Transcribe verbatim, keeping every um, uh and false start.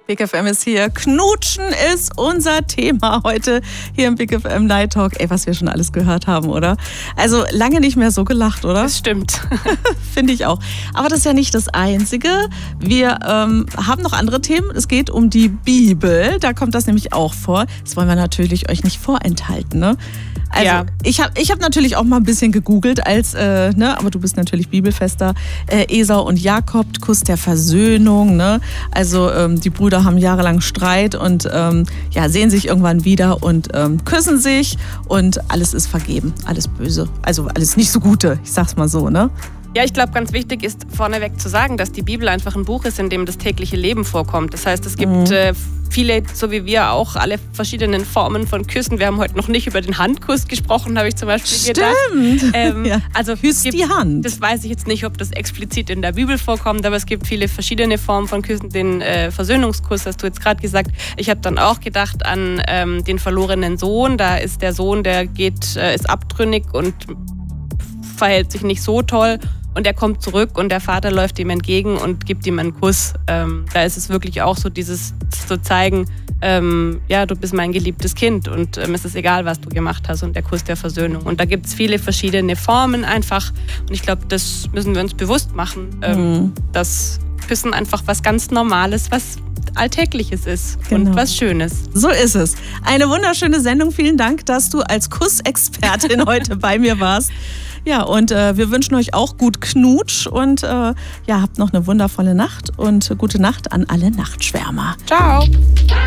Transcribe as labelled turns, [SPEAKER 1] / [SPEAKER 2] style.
[SPEAKER 1] Big F M ist hier. Knutschen ist unser Thema heute hier im Big F M Night Talk. Ey, was wir schon alles gehört haben, oder? Also lange nicht mehr so gelacht, oder?
[SPEAKER 2] Das stimmt.
[SPEAKER 1] Finde ich auch. Aber das ist ja nicht das Einzige. Wir ähm, haben noch andere Themen. Es geht um die Bibel. Da kommt das nämlich auch vor. Das wollen wir natürlich euch nicht vorenthalten, ne? Also
[SPEAKER 2] ja.
[SPEAKER 1] ich habe ich hab natürlich auch mal ein bisschen gegoogelt, als, äh, ne, aber du bist natürlich bibelfester. Äh, Esau und Jakob, Kuss der Versöhnung, ne? Also ähm, die Brüder haben jahrelang Streit und ähm, ja, sehen sich irgendwann wieder und ähm, küssen sich und alles ist vergeben, alles böse, also alles nicht so Gute, ich sag's mal so, ne?
[SPEAKER 2] Ja, ich glaube, ganz wichtig ist vorneweg zu sagen, dass die Bibel einfach ein Buch ist, in dem das tägliche Leben vorkommt. Das heißt, es gibt mhm. äh, viele, so wie wir auch, alle verschiedenen Formen von Küssen. Wir haben heute noch nicht über den Handkuss gesprochen, habe ich zum Beispiel
[SPEAKER 1] Stimmt.
[SPEAKER 2] gedacht. Ähm,
[SPEAKER 1] ja.
[SPEAKER 2] Also
[SPEAKER 1] Küsst
[SPEAKER 2] gibt,
[SPEAKER 1] die Hand.
[SPEAKER 2] Das weiß ich jetzt nicht, ob das explizit in der Bibel vorkommt, aber es gibt viele verschiedene Formen von Küssen. Den äh, Versöhnungskuss hast du jetzt gerade gesagt. Ich habe dann auch gedacht an ähm, den verlorenen Sohn. Da ist der Sohn, der geht, äh, ist abtrünnig und verhält sich nicht so toll. Und er kommt zurück und der Vater läuft ihm entgegen und gibt ihm einen Kuss. Ähm, da ist es wirklich auch so dieses zu zeigen, ähm, ja, du bist mein geliebtes Kind und ähm, es ist egal, was du gemacht hast, und der Kuss der Versöhnung. Und da gibt es viele verschiedene Formen einfach. Und ich glaube, das müssen wir uns bewusst machen, ähm, mhm. dass Küssen einfach was ganz Normales, was Alltägliches ist, genau. Und was Schönes.
[SPEAKER 1] So ist es. Eine wunderschöne Sendung. Vielen Dank, dass du als Kussexpertin heute bei mir warst. Ja, und äh, wir wünschen euch auch gut Knutsch und äh, ja, habt noch eine wundervolle Nacht und gute Nacht an alle Nachtschwärmer.
[SPEAKER 2] Ciao.